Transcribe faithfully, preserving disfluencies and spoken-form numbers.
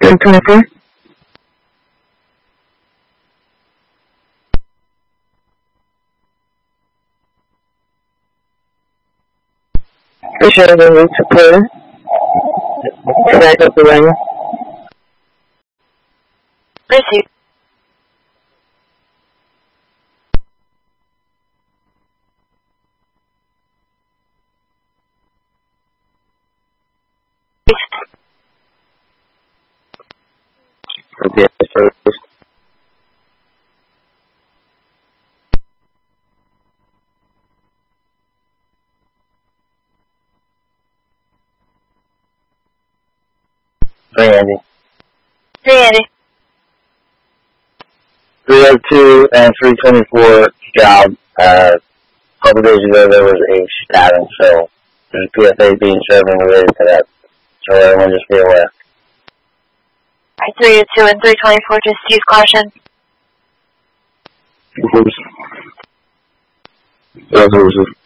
three twenty-four. Appreciate the route to clear. Back up the line. Receive. Okay, so Hey, Andy. Hey, Andy. three oh two and three twenty-four job. Uh, a couple days ago there was a stabbing, so there's a P F A being served related to that. So everyone just be aware. Alright, three oh two and three twenty-four, just use caution. Services.